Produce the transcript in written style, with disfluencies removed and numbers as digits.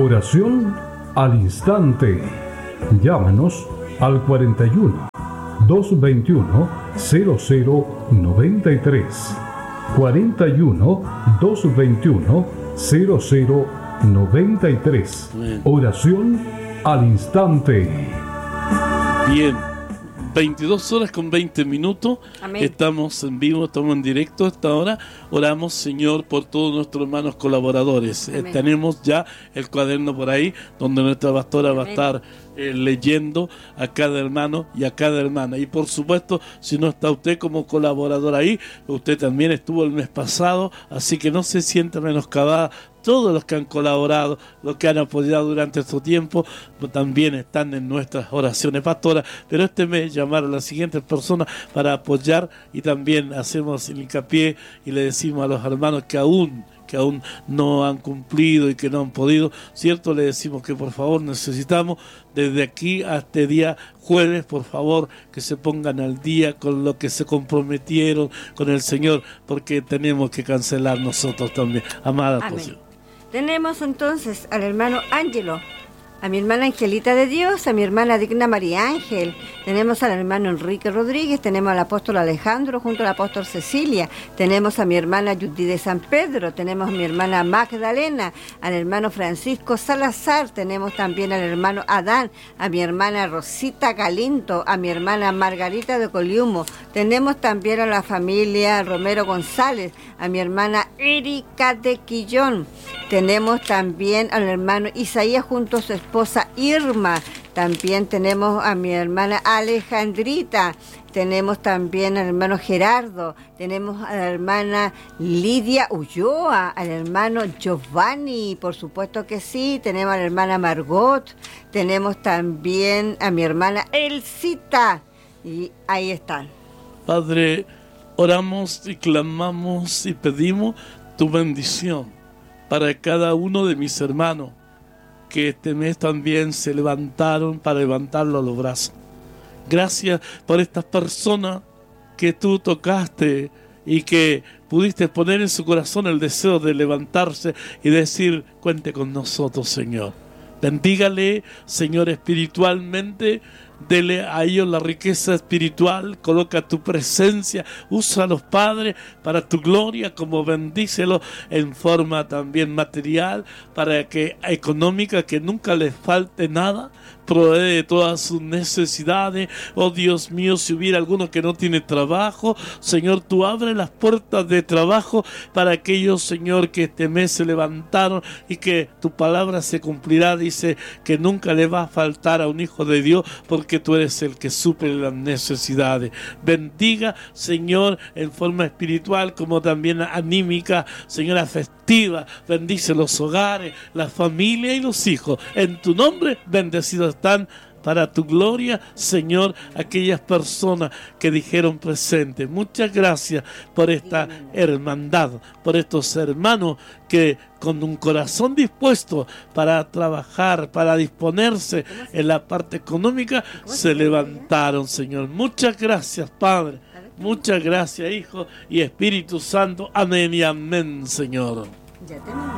Oración al instante. Llámanos al 41 221 0093. 41 221 0093. Oración al instante. Bien, 22 horas con 20 minutos. Amén. Estamos en vivo, estamos en directo a esta hora. Oramos, Señor, por todos nuestros hermanos colaboradores. Tenemos ya el cuaderno por ahí, donde nuestra pastora va a estar leyendo a cada hermano y a cada hermana. Y por supuesto, si no está usted como colaborador ahí, usted también estuvo el mes pasado, así que no se sienta menoscabada. Todos los que han colaborado, los que han apoyado durante este tiempo, también están en nuestras oraciones, pastora. Pero este mes llamar a las siguientes personas para apoyar, y también hacemos el hincapié y le decimos a los hermanos que aún no han cumplido y que no han podido, ¿cierto? Le decimos que por favor necesitamos desde aquí a este día jueves, por favor, que se pongan al día con lo que se comprometieron con el Señor, porque tenemos que cancelar nosotros también. Amada Amén. Tenemos entonces al hermano Ángelo, a mi hermana Angelita de Dios, a mi hermana Digna María Ángel, tenemos al hermano Enrique Rodríguez, tenemos al apóstol Alejandro junto al apóstol Cecilia, tenemos a mi hermana Judy de San Pedro, tenemos a mi hermana Magdalena, al hermano Francisco Salazar, tenemos también al hermano Adán, a mi hermana Rosita Galindo, a mi hermana Margarita de Coliumo, tenemos también a la familia Romero González, a mi hermana Erika de Quillón, tenemos también al hermano Isaías junto a su esposa Irma, también tenemos a mi hermana Alejandrita, tenemos también al hermano Gerardo, tenemos a la hermana Lidia Ulloa, al hermano Giovanni, por supuesto que sí, tenemos a la hermana Margot, tenemos también a mi hermana Elcita, y ahí están. Padre, oramos y clamamos y pedimos tu bendición para cada uno de mis hermanos que este mes también se levantaron para levantarlo a los brazos. Gracias por estas personas que tú tocaste y que pudiste poner en su corazón el deseo de levantarse y decir, cuente con nosotros, Señor. Bendígale, Señor, espiritualmente. Dele a ellos la riqueza espiritual, coloca tu presencia, usa a los padres para tu gloria, como bendícelos en forma también material, para que económica, que nunca les falte nada, provee de todas sus necesidades. Oh Dios mío, si hubiera alguno que no tiene trabajo, Señor, tú abre las puertas de trabajo para aquellos, Señor, que este mes se levantaron y que tu palabra se cumplirá. Dice que nunca le va a faltar a un hijo de Dios, porque tú eres el que suple las necesidades. Bendiga, Señor, en forma espiritual como también anímica, Señora, festiva. Bendice los hogares, la familia y los hijos. En tu nombre, bendecidos están para tu gloria, Señor, aquellas personas que dijeron presente. Muchas gracias por esta hermandad, por estos hermanos que con un corazón dispuesto para trabajar, para disponerse en la parte económica, se levantaron, Señor. Muchas gracias, Padre. Muchas gracias, Hijo y Espíritu Santo. Amén y amén, Señor. Ya tenemos.